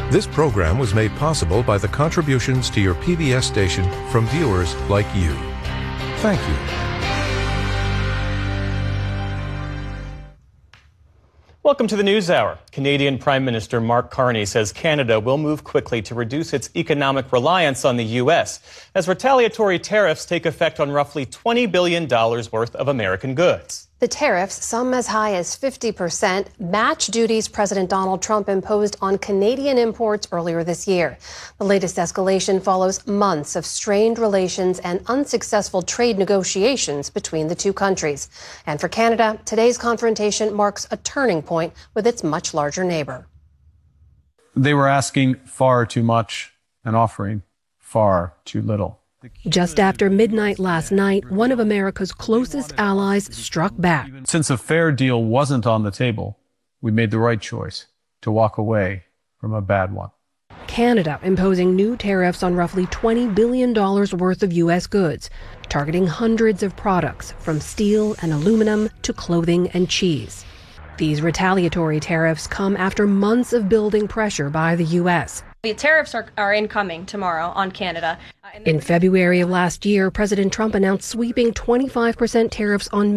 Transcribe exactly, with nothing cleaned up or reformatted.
This program was made possible by the contributions to your P B S station from viewers like you. Thank you. Welcome to the NewsHour. Canadian Prime Minister Mark Carney says Canada will move quickly to reduce its economic reliance on the U S as retaliatory tariffs take effect on roughly twenty billion dollars worth of American goods. The tariffs, some as high as fifty percent, match duties President Donald Trump imposed on Canadian imports earlier this year. The latest escalation follows months of strained relations and unsuccessful trade negotiations between the two countries. And for Canada, today's confrontation marks a turning point with its much larger neighbor. They were asking far too much and offering far too little. Just after midnight last night, one of America's closest allies struck back. Since a fair deal wasn't on the table, we made the right choice to walk away from a bad one. Canada imposing new tariffs on roughly twenty billion dollars worth of U S goods, targeting hundreds of products from steel and aluminum to clothing and cheese. These retaliatory tariffs come after months of building pressure by the U S. The tariffs are, are incoming tomorrow on Canada. In February of last year, President Trump announced sweeping twenty-five percent tariffs on